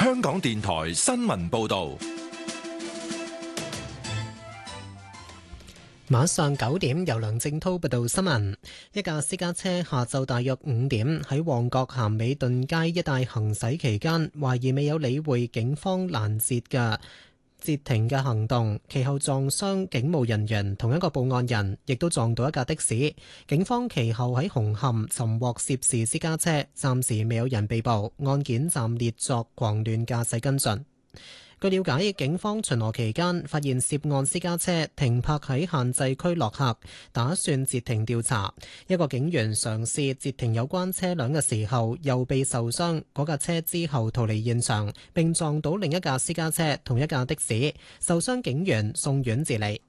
香港電台新聞報道。 晚上9點，由梁正滔報道新聞。一架私家車下晝大約5點喺旺角咸美頓街一帶行駛期間，懷疑未有理會警方攔截停嘅行動，其後撞傷警務人員同一個報案人，亦都撞到一架的士。警方其後喺紅磡尋獲涉事私家車，暫時未有人被捕，案件暫列作狂亂駕駛跟進。據了解，警方巡邏期間發現涉案私家車停泊喺限制區落客，打算截停調查。一個警員嘗試截停有關車輛嘅時候，又被受傷。嗰架車之後逃離現場，並撞到另一架私家車同一架的士，受傷警員送院治理。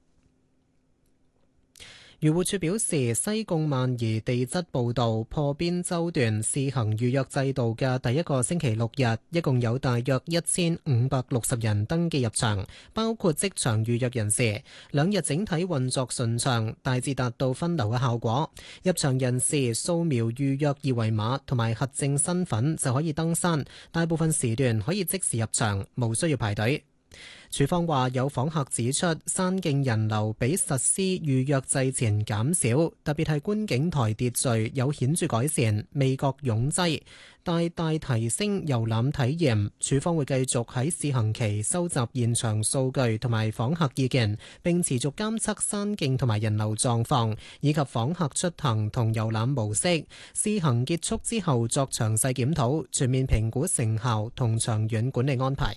漁護署表示，西貢萬宜地質步道破邊洲段試行預約制度嘅第一個星期六日，一共有大約1560人登記入場，包括即場預約人士。2日整體運作順暢，大致達到分流嘅效果。入場人士掃描預約二維碼同埋核證身份就可以登山，大部分時段可以即時入場，無需要排隊。署方話有訪客指出，山徑人流比實施預約制前減少，特別係觀景台秩序有顯著改善，味覺擁擠，大大提升遊覽體驗。署方會繼續喺試行期收集現場數據同埋訪客意見，並持續監測山徑同埋人流狀況，以及訪客出行同遊覽模式。試行結束之後作詳細檢討，全面評估成效同長遠管理安排。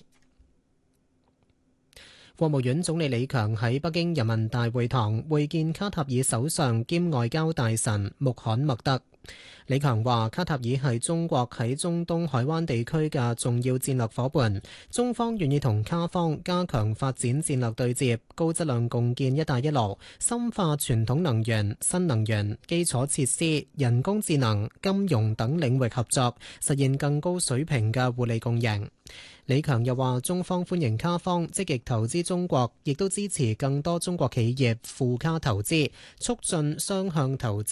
國務院總理李強喺北京人民大會堂會見卡塔爾首相兼外交大臣穆罕默德。李強話：卡塔爾係中國喺中東海灣地區嘅重要戰略夥伴，中方願意同卡方加強發展戰略對接，高質量共建「一帶一路」，深化傳統能源、新能源、基礎設施、人工智能、金融等領域合作，實現更高水平嘅互利共贏。李強又話：中方歡迎卡方積極投資中國，亦都支持更多中國企業赴卡投資，促進雙向投資